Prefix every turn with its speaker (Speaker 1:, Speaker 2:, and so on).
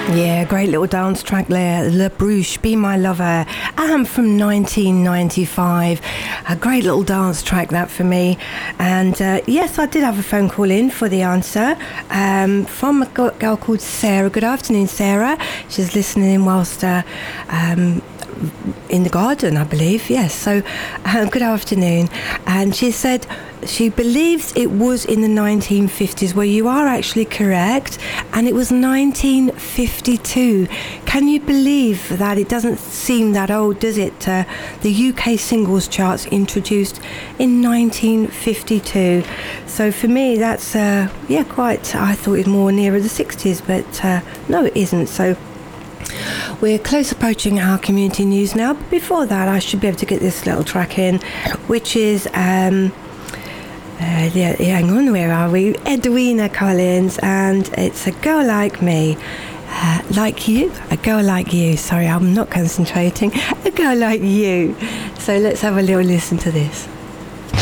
Speaker 1: Yeah, great little dance track there. La Bruche, Be My Lover, and from 1995. A great little dance track that for me. And yes, I did have a phone call in for the answer from a girl called Sarah. Good afternoon, Sarah. She's listening in whilst in the garden, I believe. Yes, so good afternoon. And she said she believes it was in the 1950s. Well, you are actually correct, and it was 1952. Can you believe that? It doesn't seem that old, does it? The UK singles charts introduced in 1952. So for me, that's quite. I thought it was more nearer the 60s, but no, it isn't. So we're close approaching our community news now, but before that I should be able to get this little track in, which is hang on, where are we? Edwina Collins, and it's A Girl Like Me. Like you, a girl like you. Sorry, I'm not concentrating. A girl like you. So let's have a little listen to this.